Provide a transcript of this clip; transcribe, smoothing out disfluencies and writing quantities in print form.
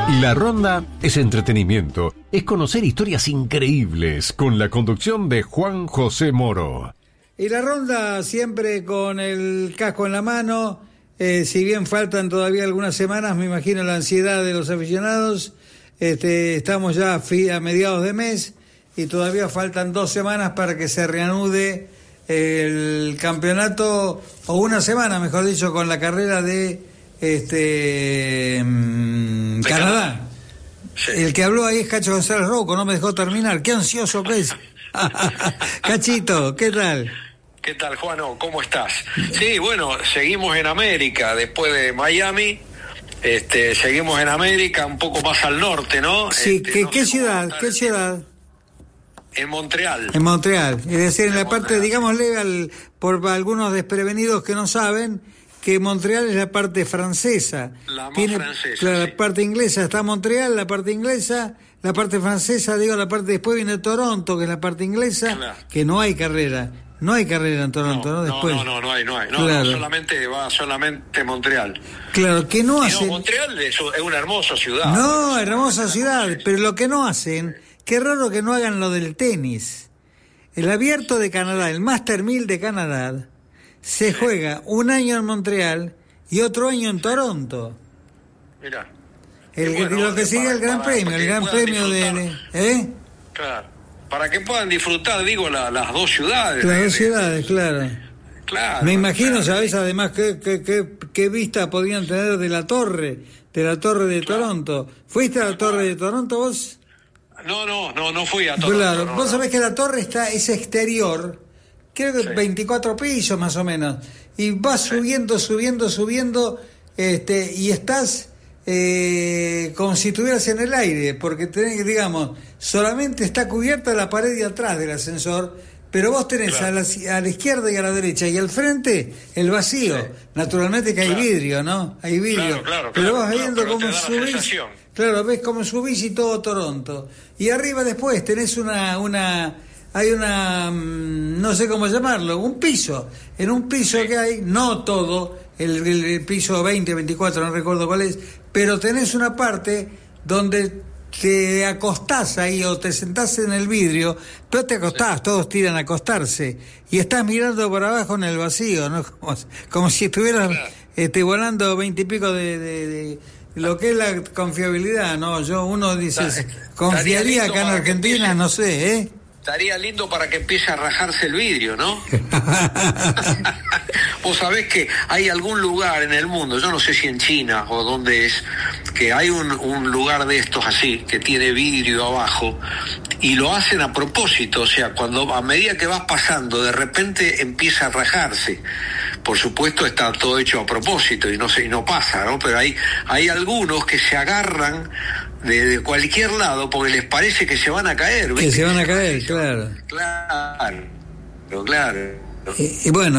La Ronda es entretenimiento, es conocer historias increíbles con la conducción de Juan José Moro. Y la Ronda siempre con el casco en la mano, si bien faltan todavía algunas semanas, me imagino la ansiedad de los aficionados, estamos ya a mediados de mes y todavía faltan 2 semanas para que se reanude el campeonato, o una semana mejor dicho, con la carrera de Canadá. Sí. El que habló ahí es Cacho González Rouco, no me dejó terminar. Qué ansioso que es. Cachito, ¿qué tal? ¿Qué tal, Juano? ¿Cómo estás? Sí, bueno, seguimos en América después de Miami. Seguimos en América, un poco más al norte, ¿no? Sí, ¿qué ciudad? ¿Qué ciudad? En Montreal. En Montreal, es decir, en la parte, digámosle, por algunos desprevenidos que no saben, que Montreal es la parte francesa. La más francesa, claro, sí. La parte inglesa está Montreal, la parte inglesa, la parte francesa, la parte después viene Toronto, que es la parte inglesa, claro. Que no hay carrera. No hay carrera en Toronto, ¿no? Después. No hay. No, claro. solamente Montreal. Claro, que no hacen... Montreal es una hermosa ciudad. No, hermosa ciudad, pero lo que no hacen, qué raro que no hagan lo del tenis. El Abierto de Canadá, el Master 1000 de Canadá, se juega un año en Montreal y otro año en Toronto. Mirá. Lo que sigue el Gran Premio, el Gran Premio de... Claro. Para que puedan disfrutar, digo, las dos ciudades. Las dos ciudades, claro. Claro. Me imagino, ¿sabes? Además, qué vista podían tener de la torre de claro. Toronto. ¿Fuiste a la torre de Toronto vos? No fui a Toronto. Claro, vos sabés que la torre es exterior, creo que 24 pisos más o menos, y vas subiendo, y estás... como si estuvieras en el aire, porque tenés, digamos, solamente está cubierta la pared de atrás del ascensor, pero vos tenés claro. a la izquierda y a la derecha y al frente el vacío. Sí. Naturalmente que hay vidrio, ¿no? Hay vidrio. Claro, pero vas viendo cómo subís. Claro, ves cómo subís y todo Toronto. Y arriba después tenés hay una, no sé cómo llamarlo, un piso. En un piso sí. Que hay, no todo, el piso 20, 24, no recuerdo cuál es, pero tenés una parte donde te acostás ahí o te sentás en el vidrio, pero te acostás, sí. Todos tiran a acostarse, y estás mirando por abajo en el vacío, ¿no? Como si estuvieras volando 20 y pico de lo que es la confiabilidad, ¿no? Uno dice, confiaría acá en Argentina, no sé, ¿eh? Estaría lindo para que empiece a rajarse el vidrio, ¿no? Vos sabés que hay algún lugar en el mundo, yo no sé si en China o dónde es, que hay un lugar de estos así, que tiene vidrio abajo, y lo hacen a propósito, o sea, a medida que vas pasando, de repente empieza a rajarse. Por supuesto está todo hecho a propósito y no pasa, ¿no? Pero hay algunos que se agarran de cualquier lado porque les parece que se van a caer, ¿viste? Que se van a caer, claro. Claro. Y bueno.